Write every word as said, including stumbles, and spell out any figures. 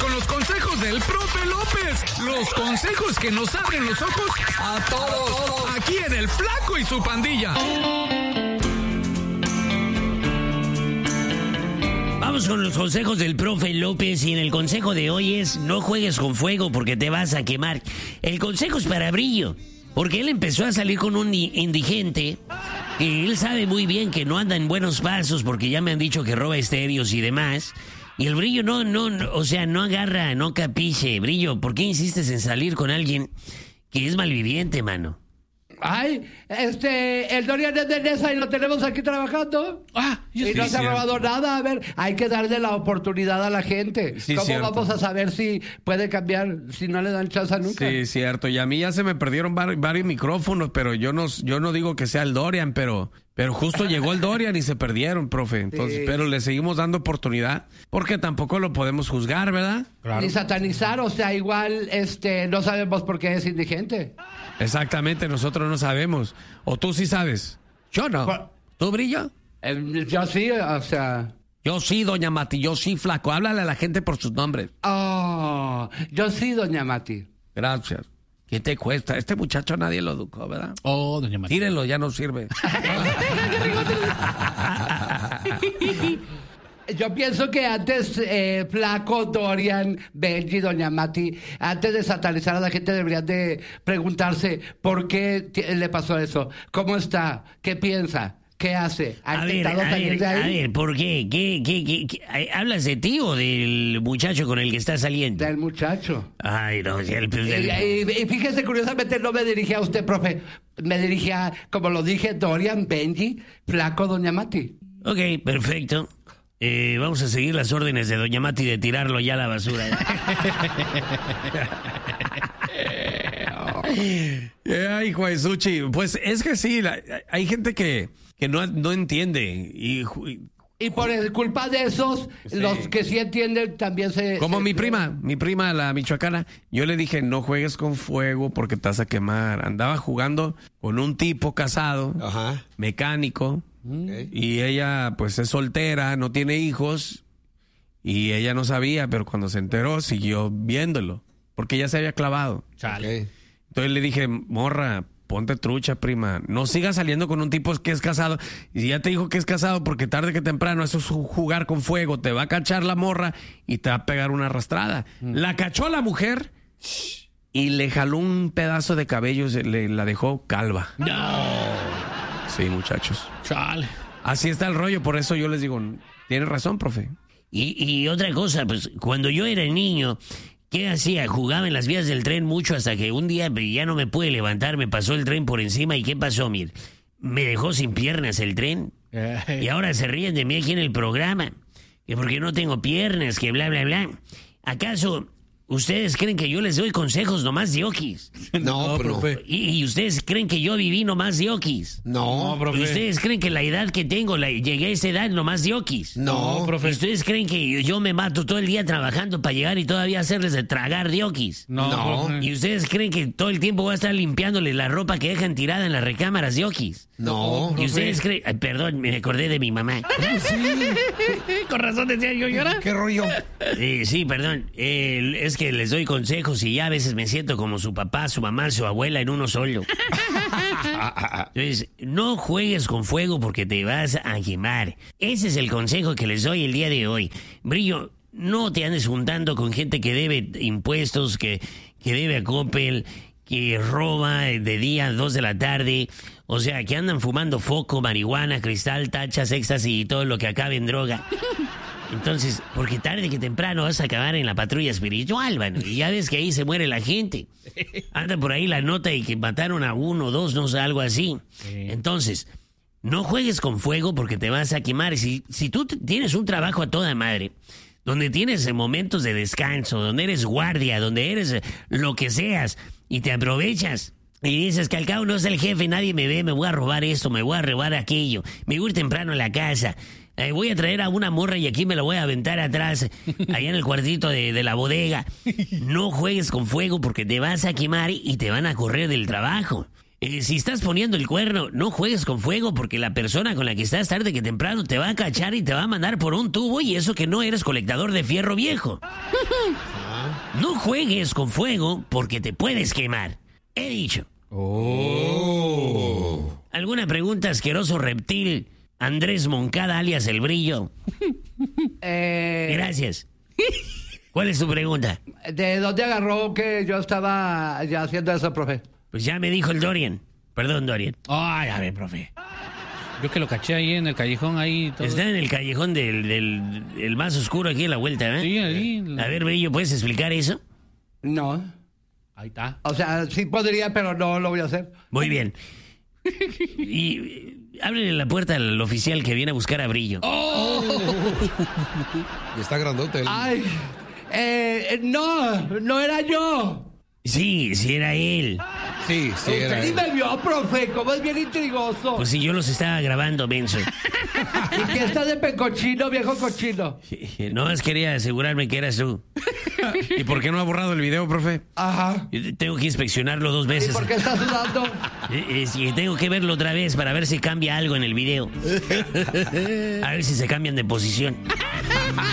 con los consejos del profe López. Los consejos que nos abren los ojos a todos. Aquí en El Flaco y su Pandilla. Vamos con los consejos del profe López, y en el consejo de hoy es: no juegues con fuego porque te vas a quemar. El consejo es para Brillo, porque él empezó a salir con un indigente y él sabe muy bien que no anda en buenos pasos, porque ya me han dicho que roba estéreos y demás. Y el Brillo no, no, no, o sea, no agarra, no capiche. Brillo, ¿por qué insistes en salir con alguien que es malviviente, mano? Ay, este, el Dorian es de Nesa y lo tenemos aquí trabajando. Ah, y sí, no se ha cierto. robado nada. A ver, hay que darle la oportunidad a la gente. Sí, ¿Cómo cierto. vamos a saber si puede cambiar si no le dan chance nunca? Sí, cierto. Y a mí ya se me perdieron var- varios micrófonos, pero yo no, yo no digo que sea el Dorian, pero, pero justo llegó el Dorian y se perdieron, profe. Entonces, Sí. pero le seguimos dando oportunidad, porque tampoco lo podemos juzgar, ¿verdad? Ni satanizar, o sea, igual, este, no sabemos por qué es indigente. Exactamente, nosotros no sabemos. O tú sí sabes. Yo no. Por- ¿Tú, Brillo? Eh, yo sí, o sea... Yo sí, doña Mati, yo sí, Flaco. Háblale a la gente por sus nombres. Oh, yo sí, doña Mati. Gracias. ¿Qué te cuesta? Este muchacho nadie lo educó, ¿verdad? Oh, doña María. Tírenlo, ya no sirve. Yo pienso que antes, eh, Flaco, Dorian, Benji, doña Mati, antes de satanizar a la gente deberían de preguntarse por qué t- le pasó eso. ¿Cómo está? ¿Qué piensa? ¿Qué hace? ¿Ha A ver, intentado a salir ver, de a ahí? ver, ¿por qué? ¿Qué, qué, qué, qué? ¿Hablas de ti o del muchacho con el que está saliendo? Del muchacho. Ay, no, el, el- Y, y- y fíjese, curiosamente, no me dirigía a usted, profe. Me dirigía, como lo dije, Dorian, Benji, Flaco, doña Mati. Ok, perfecto. Eh, vamos a seguir las órdenes de doña Mati de tirarlo ya a la basura. Ay, hijo de Suchi. Pues es que sí, la- hay gente que, que no, no entiende. Y, ju- Y por el- culpa de esos, los que sí entienden también se... como se- mi prima, mi prima, la michoacana, yo le dije, no juegues con fuego porque te vas a quemar. Andaba jugando con un tipo casado, Ajá. mecánico, Ok. y ella pues es soltera, no tiene hijos, y ella no sabía, pero cuando se enteró siguió viéndolo, porque ya se había clavado. Chale. Ok. Entonces le dije, morra, ponte trucha, prima. No sigas saliendo con un tipo que es casado. Y ya te dijo que es casado porque tarde que temprano eso es ju- jugar con fuego. Te va a cachar la morra y te va a pegar una arrastrada. La cachó la mujer y le jaló un pedazo de cabello, se- le, la dejó calva. Sí, muchachos. Chale. Así está el rollo, por eso yo les digo, tienes razón, profe. Y, y otra cosa, pues cuando yo era niño, ¿qué hacía? Jugaba en las vías del tren mucho hasta que un día ya no me pude levantar, me pasó el tren por encima. ¿Y qué pasó, mir? Me dejó sin piernas el tren. Y ahora se ríen de mí aquí en el programa, que porque no tengo piernas, que bla, bla, bla. ¿Acaso ustedes creen que yo les doy consejos nomás de okis? No, pero no. profe. ¿Y, y ustedes creen que yo viví nomás de okis? No, No, profe. ¿Ustedes creen que la edad que tengo, la, llegué a esa edad nomás de okis? no. No, profe. ¿Ustedes creen que yo me mato todo el día trabajando para llegar y todavía hacerles de tragar diokis? No, No. profe. ¿Y ustedes creen que todo el tiempo voy a estar limpiándoles la ropa que dejan tirada en las recámaras de okis? No. ¿Y ustedes creen...? Ay, perdón, me acordé de mi mamá. Con razón decía yo llorar. ¿Qué rollo? Eh, sí, perdón. Eh, es que les doy consejos y ya a veces me siento como su papá, su mamá, su abuela en uno solo. Entonces, no juegues con fuego porque te vas a quemar. Ese es el consejo que les doy el día de hoy. Brillo, no te andes juntando con gente que debe impuestos, que, que debe a Coppel, que roba de día a dos de la tarde. O sea, que andan fumando foco, marihuana, cristal, tachas, éxtasis y todo lo que acabe en droga. Entonces, porque tarde que temprano vas a acabar en la patrulla espiritual, mano. Y ya ves que ahí se muere la gente. Anda por ahí la nota y que mataron a uno, dos, no sé, algo así. Entonces, no juegues con fuego porque te vas a quemar. Si, si tú t- tienes un trabajo a toda madre, donde tienes eh, momentos de descanso, donde eres guardia, donde eres eh, lo que seas, y te aprovechas y dices que al cabo no es el jefe, nadie me ve, me voy a robar esto, me voy a robar aquello, me voy a ir temprano a la casa, eh, voy a traer a una morra y aquí me la voy a aventar atrás, allá en el cuartito de, de la bodega. No juegues con fuego porque te vas a quemar y te van a correr del trabajo. Eh, si estás poniendo el cuerno, no juegues con fuego porque la persona con la que estás tarde que temprano te va a cachar y te va a mandar por un tubo, y eso que no eres colectador de fierro viejo. No juegues con fuego porque te puedes quemar. He dicho. Oh. ¿Alguna pregunta, asqueroso reptil? Andrés Moncada, alias El Brillo. Eh, Gracias. ¿Cuál es tu pregunta? ¿De dónde agarró que yo estaba ya haciendo eso, profe? Pues ya me dijo el Dorian. Perdón, Dorian. Ay, a ver, profe. Yo que lo caché ahí en el callejón, ahí todo. Está en el callejón del, del el más oscuro aquí en la vuelta, ¿eh? Sí, ahí. A ver, Brillo, ¿puedes explicar eso? No. Ahí está. O sea, sí podría, pero no lo voy a hacer. Muy bien. Y eh, ábrele la puerta al oficial que viene a buscar a Brillo. Y está grandote. El... Ay, eh, no, no era yo. Sí, sí era él. Sí, sí, era. Usted ni él. me vio, profe, como es bien intrigoso. Pues sí, yo los estaba grabando, menso. ¿Y qué está de pecochino, viejo cochino? No más quería asegurarme que eras tú. ¿Y por qué no ha borrado el video, profe? Ajá. Yo tengo que inspeccionarlo dos ¿Y veces. por qué está sudando? Eh, eh, sí, tengo que verlo otra vez para ver si cambia algo en el video. A ver si se cambian de posición.